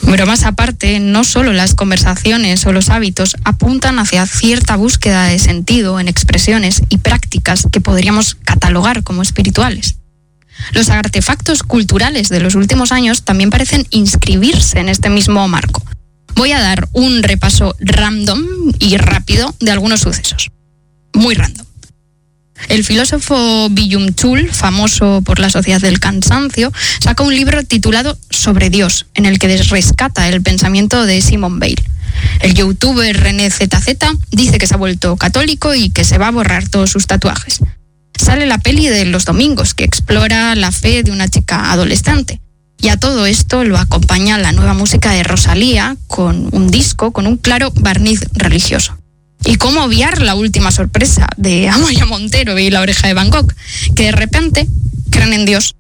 Bromas aparte, no solo las conversaciones o los hábitos apuntan hacia cierta búsqueda de sentido en expresiones y prácticas que podríamos catalogar como espirituales. Los artefactos culturales de los últimos años también parecen inscribirse en este mismo marco. Voy a dar un repaso random y rápido de algunos sucesos. Muy random. El filósofo Byung-Chul, famoso por la Sociedad del Cansancio, saca un libro titulado Sobre Dios, en el que rescata el pensamiento de Simone Weil. El youtuber René ZZ dice que se ha vuelto católico y que se va a borrar todos sus tatuajes. Sale la peli de Los Domingos, que explora la fe de una chica adolescente. Y a todo esto lo acompaña la nueva música de Rosalía, con un disco con un claro barniz religioso. ¿Y cómo obviar la última sorpresa de Amaia Montero y La Oreja de Van Gogh? Que de repente creen en Dios.